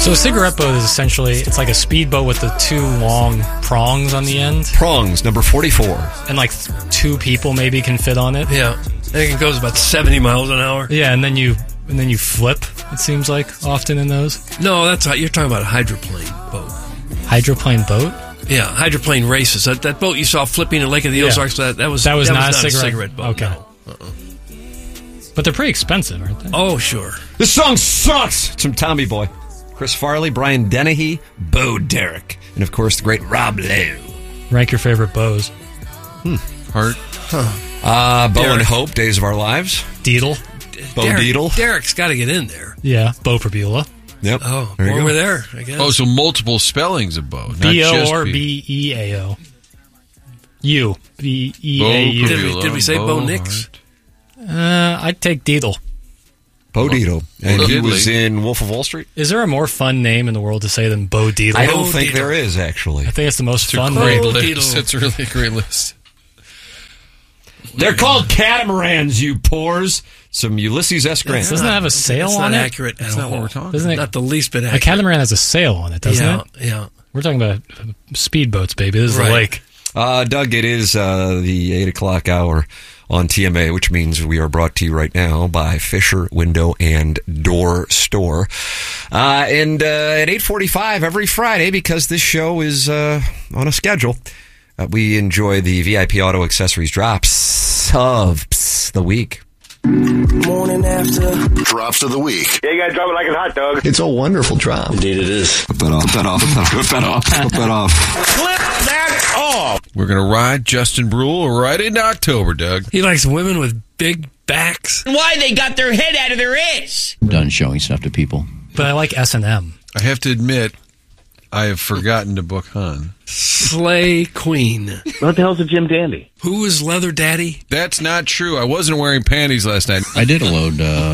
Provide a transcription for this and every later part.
So a cigarette boat is essentially, it's like a speedboat with the two long prongs on the end. Prongs, number 44. And like two people maybe can fit on it. Yeah. I think it goes about 70 miles an hour. Yeah, and then you flip, it seems like, often in those. No, you're talking about a hydroplane boat. Hydroplane boat? Yeah, hydroplane races. That boat you saw flipping in Lake of the Ozarks, that was not a cigarette boat. Okay. No. But they're pretty expensive, aren't they? Oh, sure. This song sucks! It's from Tommy Boy. Chris Farley, Brian Dennehy, Bo Derek, and of course the great Rob Lowe. Rank your favorite bows. Heart. Bo and Hope, Days of Our Lives. Deedle. Bo Deedle. Derek's got to get in there. Yeah, Bo for Beulah. Yep. Oh, there you go. we're there, I guess. Oh, so multiple spellings of Bo. Not B-O just or B. B-E-A-O. U. B-E-A-U. Did we say Bo Nix? I'd take Deedle. Bo Deedle. And he Diddley. was in Wolf of Wall Street? Is there a more fun name in the world to say than Bo Deedle? I don't think Deedle. there is, actually. I think it's the most fun Great name. list. It's really a great list. They're called catamarans, you pores. Some Ulysses S. Grant. Doesn't it have a sail That's on not it? accurate That's at not all. what we're talking Doesn't it? Not the least bit A accurate. catamaran has a sail on it, doesn't it? Yeah. We're talking about speedboats, baby. This is the Right. lake. Doug, it is the 8 o'clock hour on TMA, which means we are brought to you right now by Fisher Window and Door Store. And at 8:45 every Friday, because this show is on a schedule, we enjoy the VIP Auto Accessories drops of the week. Morning after. Drops of the week. Yeah, you gotta drop it like it's hot, dog. It's a wonderful drop. Indeed it is. Flip that off. Flip that off. Flip that off. Flip that off. Flip that off! We're going to ride Justin Brule right into October, Doug. He likes women with big backs. Why they got their head out of their ass? Done showing stuff to people. But I like S&M. I have to admit, I have forgotten to book Han. Slay Queen. What the hell's a Jim Dandy? Who is Leather Daddy? That's not true. I wasn't wearing panties last night. I did a load,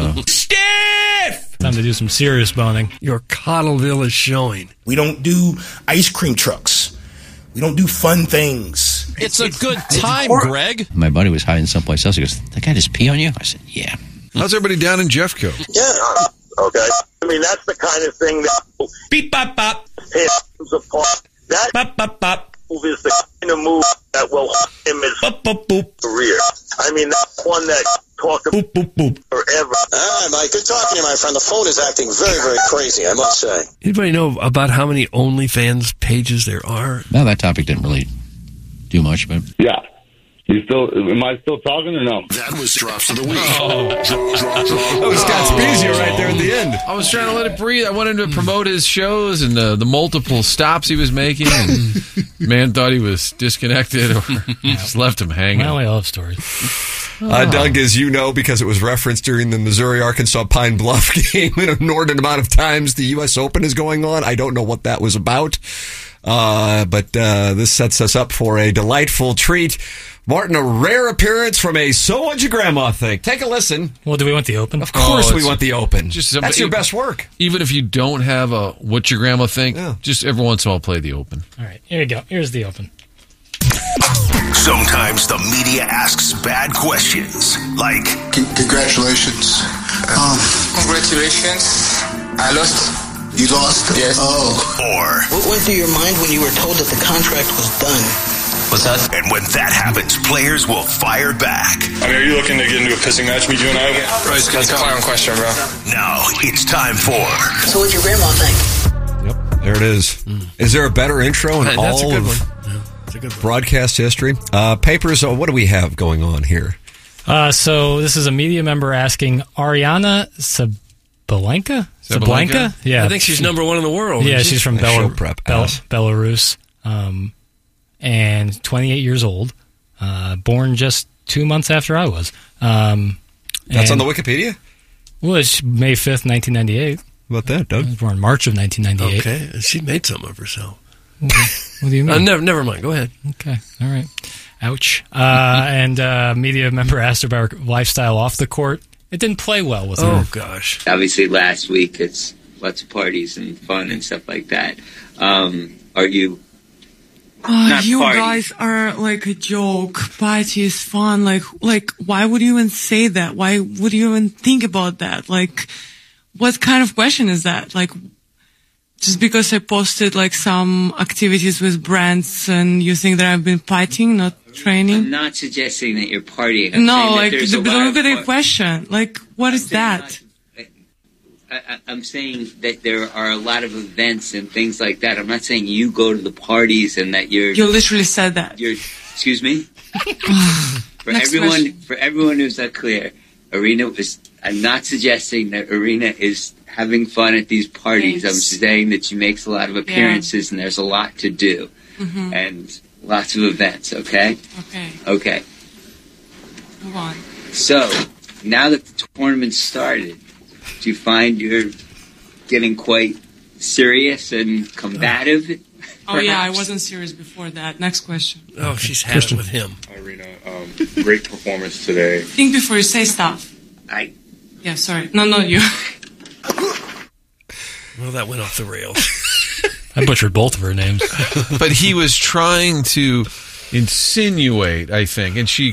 Stiff! Time to do some serious boning. Your Cottleville is showing. We don't do ice cream trucks. We don't do fun things. It's a good time, Greg. My buddy was hiding someplace else. He goes, that guy just pee on you? I said, yeah. How's everybody down in Jeffco? Yeah. Okay. I mean, that's the kind of thing that Beep bop bop. tears apart. That Bop bop bop. move is the kind of move that will haunt him his Boop boop boop. career. I mean, that's one that talked about Boop boop boop. forever. Mike, good talking to you, my friend. The phone is acting very, very crazy, I must say. Anybody know about how many OnlyFans pages there are? No, that topic didn't really do much, but Yeah. Am I still talking or no? That was Drops of the Week. That was Scott Spezia right there at the end. I was trying to let it breathe. I wanted him to promote his shows and the multiple stops he was making. And man thought he was disconnected or just left him hanging. I only love stories. Doug, as you know, because it was referenced during the Missouri-Arkansas Pine Bluff game an inordinate amount of times the U.S. Open is going on. I don't know what that was about. But this sets us up for a delightful treat. Martin, a rare appearance from a So What'd Your Grandma Think. Take a listen. Well, do we want the Open? Of course we it's want the Open. just That's your best work. Even if you don't have a What Your Grandma Think, just every once in a while play the Open. All right, here you go. Here's the Open. Sometimes the media asks bad questions, like, Congratulations. Congratulations. I lost. You lost? Yes. Oh. or, What went through your mind when you were told that the contract was done? What's that? and when that happens, players will fire back. I mean, are you looking to get into a pissing match with you and I? That's a clown question, bro. Now, it's time for... So what'd your grandma think? Yep, there it is. Is there a better intro in Hey, that's a all good of one. Yeah, that's a good one. broadcast history? Papers, what do we have going on here? So this is a media member asking Ariana Sabalenka? Sabalenka? Yeah. I think she's number one in the world. Yeah, isn't she's she? from Show prep ass. Belarus, and 28 years old, born just 2 months after I was. That's on the Wikipedia? Well, it's May 5th, 1998. How about that, I Doug? was born March of 1998. Okay, she made some of herself. What do you mean? Never mind. Go ahead. Okay, all right. Ouch. And media member asked her about her lifestyle off the court. It didn't play well with her. Oh, gosh. Obviously, last week it's lots of parties and fun and stuff like that. Are you? Not you party. guys are like a joke. Party is fun. Like, why would you even say that? Why would you even think about that? Like, what kind of question is that? Like, just because I posted like some activities with brands and you think that I've been partying, not training? I'm not suggesting that you're partying. No, like, look at the question. Like, what is that? I'm saying that there are a lot of events and things like that. I'm not saying you go to the parties and that you're... You literally said that. Excuse me? For everyone who's not clear, I'm not suggesting that Irina is having fun at these parties. Thanks. I'm saying that she makes a lot of appearances and there's a lot to do. And lots of events, okay? Okay. Move on. So, now that the tournament started, do you find you're getting quite serious and combative? Oh, yeah, I wasn't serious before that. Next question. Oh, she's had it with him. Irina, great performance today. Think before you say stuff. Yeah, sorry. No, you. Well, that went off the rails. I butchered both of her names. But he was trying to insinuate, I think, and she